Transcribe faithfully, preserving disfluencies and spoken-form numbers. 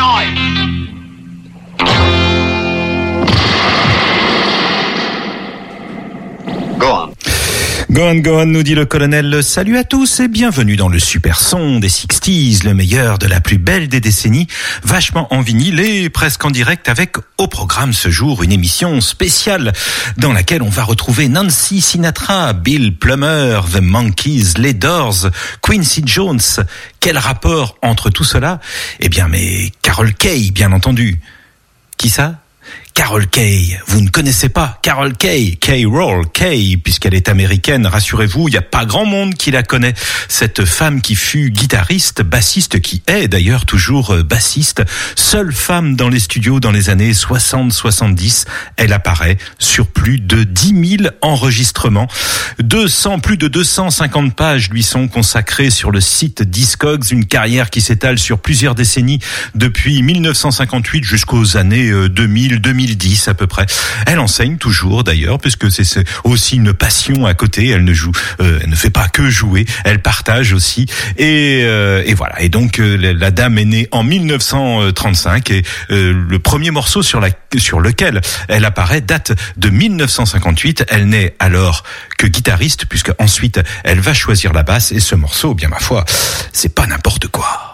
Go on. Go on, go on, nous dit le colonel. Salut à tous et bienvenue dans le super son des sixties, le meilleur de la plus belle des décennies, vachement en vinyle et presque en direct avec au programme ce jour une émission spéciale dans laquelle on va retrouver Nancy Sinatra, Bill Plummer, The Monkees, les Doors, Quincy Jones. Quel rapport entre tout cela? Eh bien, mais Carol Kaye, bien entendu. Qui ça? Carol Kaye, vous ne connaissez pas Carol Kaye, Carol Kaye, puisqu'elle est américaine, rassurez-vous, il n'y a pas grand monde qui la connaît. Cette femme qui fut guitariste, bassiste, qui est d'ailleurs toujours bassiste, seule femme dans les studios dans les années soixante soixante-dix, elle apparaît sur plus de dix mille enregistrements. deux cents, plus de deux cent cinquante pages lui sont consacrées sur le site Discogs, une carrière qui s'étale sur plusieurs décennies, depuis mille neuf cent cinquante-huit jusqu'aux années deux mille, deux mille dix à peu près. Elle enseigne toujours d'ailleurs, puisque c'est aussi une passion à côté. Elle ne joue, euh, elle ne fait pas que jouer, elle partage aussi. Et, euh, et voilà. Et donc euh, la dame est née en mille neuf cent trente-cinq et euh, le premier morceau sur, la, sur lequel elle apparaît date de mille neuf cent cinquante-huit. Elle n'est alors que guitariste, puisque ensuite elle va choisir la basse. Et ce morceau, bien ma foi, c'est pas n'importe quoi.